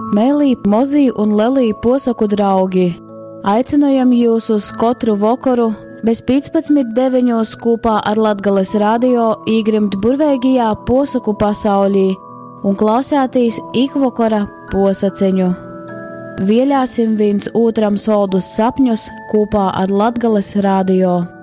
Mēlī, mozī un lelī posaku draugi. Aicinojam jūs uz katru vakaru bez 15:9 kopā ar Latgales radio īgrimt burveigajā posaku pasaulī un klausētīs ikvakara posaceņu. Vieļāsim viens otram soldus sapņus kopā ar Latgales radio.